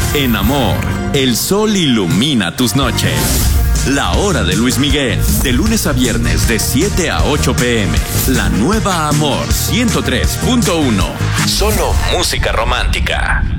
En Amor, el sol ilumina tus noches. La hora de Luis Miguel, de lunes a viernes de 7 a 8 p.m. La nueva Amor 103.1. Solo música romántica.